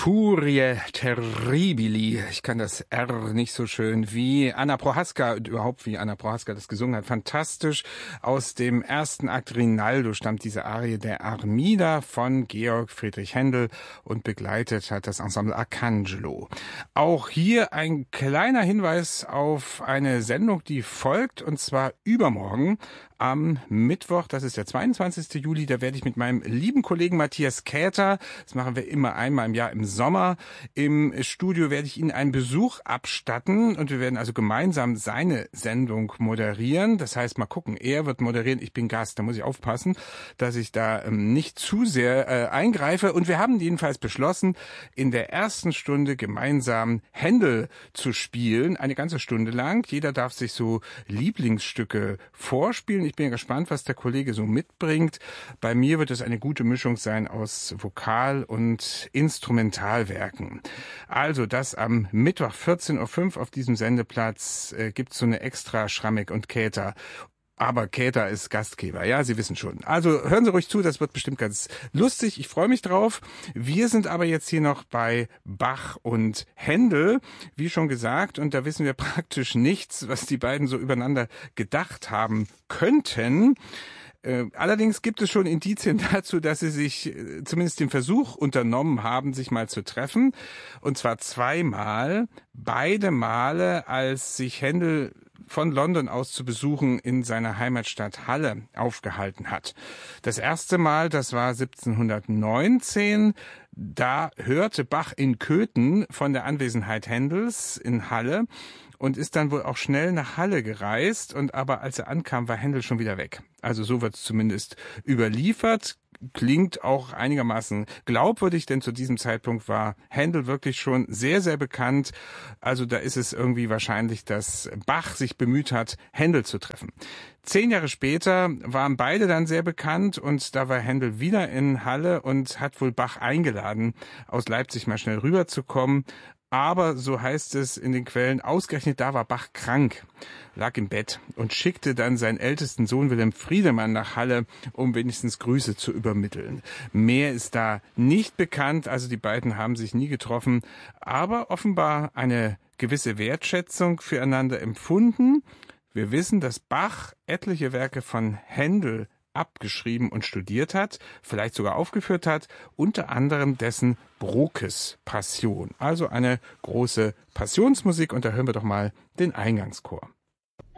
Furie Terribili. Ich kann das R nicht so schön wie Anna Prohaska und überhaupt wie Anna Prohaska das gesungen hat. Fantastisch. Aus dem ersten Akt Rinaldo stammt diese Arie der Armida von Georg Friedrich Händel und begleitet hat das Ensemble Arcangelo. Auch hier ein kleiner Hinweis auf eine Sendung, die folgt, und zwar übermorgen am Mittwoch, das ist der 22. Juli, da werde ich mit meinem lieben Kollegen Matthias Käther, das machen wir immer einmal im Jahr im Sommer, im Studio werde ich Ihnen einen Besuch abstatten und wir werden also gemeinsam seine Sendung moderieren. Das heißt, mal gucken, er wird moderieren, ich bin Gast, da muss ich aufpassen, dass ich da nicht zu sehr eingreife. Und wir haben jedenfalls beschlossen, in der ersten Stunde gemeinsam Händel zu spielen, eine ganze Stunde lang. Jeder darf sich so Lieblingsstücke vorspielen. Ich bin gespannt, was der Kollege so mitbringt. Bei mir wird es eine gute Mischung sein aus Vokal- und Instrumentalwerken. Also das am Mittwoch 14:05 Uhr auf diesem Sendeplatz gibt's so eine extra Schrammeck und Käther. Aber Käther ist Gastgeber, ja, Sie wissen schon. Also hören Sie ruhig zu, das wird bestimmt ganz lustig. Ich freue mich drauf. Wir sind aber jetzt hier noch bei Bach und Händel, wie schon gesagt. Und da wissen wir praktisch nichts, was die beiden so übereinander gedacht haben könnten. Allerdings gibt es schon Indizien dazu, dass sie sich zumindest den Versuch unternommen haben, sich mal zu treffen. Und zwar zweimal, beide Male, als sich Händel von London aus zu besuchen in seiner Heimatstadt Halle aufgehalten hat. Das erste Mal, das war 1719, da hörte Bach in Köthen von der Anwesenheit Händels in Halle und ist dann wohl auch schnell nach Halle gereist, und aber als er ankam, war Händel schon wieder weg. Also so wird es zumindest überliefert. Klingt auch einigermaßen glaubwürdig, denn zu diesem Zeitpunkt war Händel wirklich schon sehr, sehr bekannt. Also da ist es irgendwie wahrscheinlich, dass Bach sich bemüht hat, Händel zu treffen. 10 Jahre später waren beide dann sehr bekannt und da war Händel wieder in Halle und hat wohl Bach eingeladen, aus Leipzig mal schnell rüberzukommen. Aber, so heißt es in den Quellen, ausgerechnet da war Bach krank, lag im Bett und schickte dann seinen ältesten Sohn Wilhelm Friedemann nach Halle, um wenigstens Grüße zu übermitteln. Mehr ist da nicht bekannt, also die beiden haben sich nie getroffen, aber offenbar eine gewisse Wertschätzung füreinander empfunden. Wir wissen, dass Bach etliche Werke von Händel abgeschrieben und studiert hat, vielleicht sogar aufgeführt hat, unter anderem dessen Brokes Passion, also eine große Passionsmusik, und da hören wir doch mal den Eingangschor.